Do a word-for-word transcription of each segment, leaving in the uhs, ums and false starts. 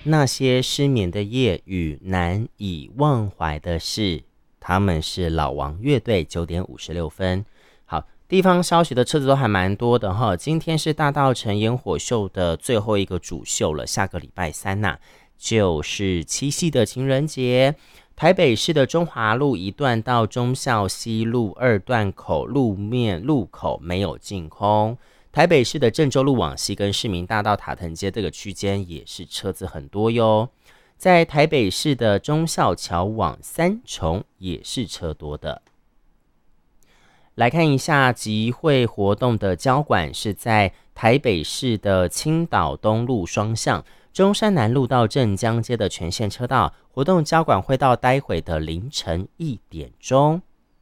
那些失眠的夜与难以忘怀的事。他们是老王乐队，九点五十六分。好，地方消息的车子都还蛮多的哈。今天是大稻埕烟火秀的最后一个主秀了，下个礼拜三呐、啊，就是七夕的情人节。台北市的中华路一段到忠孝西路二段口路面路口没有净空。台北市的郑州路往西跟市民大道塔腾街这个区间也是车子很多哟。在台北市的忠孝桥往三重也是车多的。来看一下集会活动的交管是在台北市的青岛东路双向、中山南路到镇江街的全线车道，活动交管会到待会的凌晨一点钟。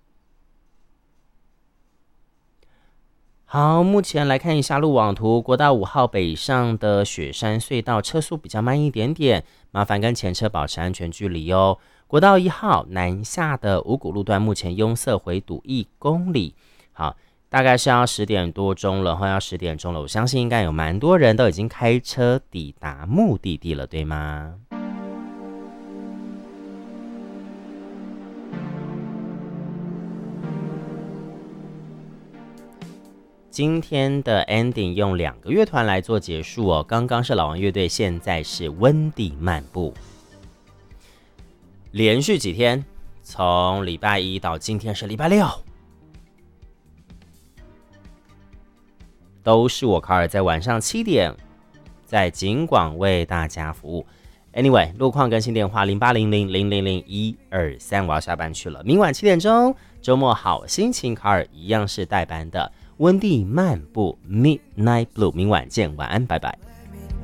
好，目前来看一下路网图，国道五号北上的雪山隧道车速比较慢一点点，麻烦跟前车保持安全距离哦。国道一号南下的五股路段目前拥塞回堵一公里，好，大概是要十点多钟了，要十点钟了，我相信应该有蛮多人都已经开车抵达目的地了，对吗？今天的 ending 用两个乐团来做结束哦，刚刚是老王乐队，现在是温蒂漫步。连续几天，从礼拜一到今天是礼拜六，都是我卡尔在晚上七点在警广为大家服务。Anyway， 路况更新电话零八零零零零零一二三，我要下班去了。明晚七点钟，周末好心情，卡尔一样是代班的温蒂漫步 Midnight Blue， 明晚见，晚安，拜拜。